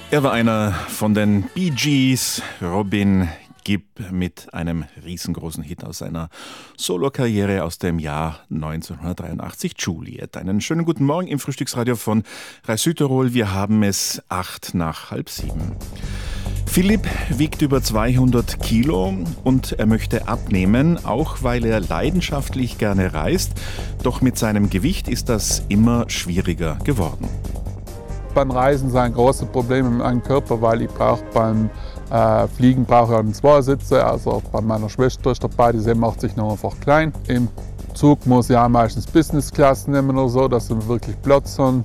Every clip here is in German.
Er war einer von den Bee Gees, Robin Gibb, mit einem riesengroßen Hit aus seiner Solokarriere aus dem Jahr 1983, Juliet. Einen schönen guten Morgen im Frühstücksradio von Reis Südtirol. Wir haben es 6:08. Philipp wiegt über 200 Kilo und er möchte abnehmen, auch weil er leidenschaftlich gerne reist. Doch mit seinem Gewicht ist das immer schwieriger geworden. Beim Reisen ist ein großes Problem in meinem Körper, weil ich beim Fliegen brauche ich einen Zweiersitzer. Also bei meiner Schwester ist dabei, die macht sich noch einfach klein. Im Zug muss ich auch meistens Business Class nehmen oder so, dass wir wirklich Platz haben.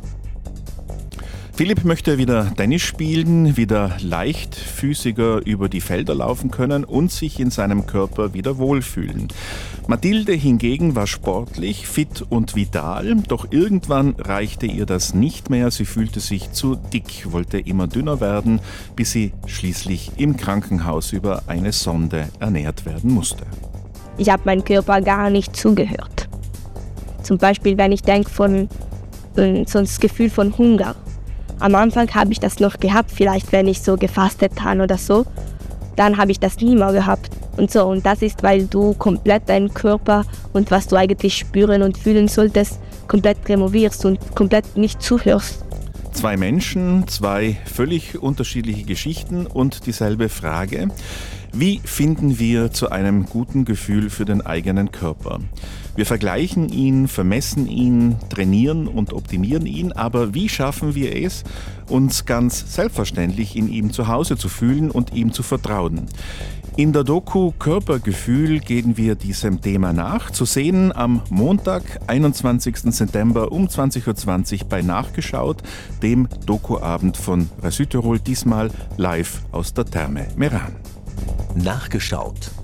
Philipp möchte wieder Tennis spielen, wieder leichtfüßiger über die Felder laufen können und sich in seinem Körper wieder wohlfühlen. Mathilde hingegen war sportlich, fit und vital, doch irgendwann reichte ihr das nicht mehr. Sie fühlte sich zu dick, wollte immer dünner werden, bis sie schließlich im Krankenhaus über eine Sonde ernährt werden musste. Ich habe meinem Körper gar nicht zugehört. Zum Beispiel, wenn ich denke so das Gefühl von Hunger. Am Anfang habe ich das noch gehabt, vielleicht wenn ich so gefastet habe oder so. Dann habe ich das nie mehr gehabt. Und das ist, weil du komplett deinen Körper und was du eigentlich spüren und fühlen solltest, komplett removierst und komplett nicht zuhörst. Zwei Menschen, zwei völlig unterschiedliche Geschichten und dieselbe Frage. Wie finden wir zu einem guten Gefühl für den eigenen Körper? Wir vergleichen ihn, vermessen ihn, trainieren und optimieren ihn, aber wie schaffen wir es, uns ganz selbstverständlich in ihm zu Hause zu fühlen und ihm zu vertrauen? In der Doku Körpergefühl gehen wir diesem Thema nach. Zu sehen am Montag, 21. September um 20.20 Uhr bei Nachgeschaut, dem Dokuabend von Reis Südtirol, diesmal live aus der Therme Meran. Nachgeschaut.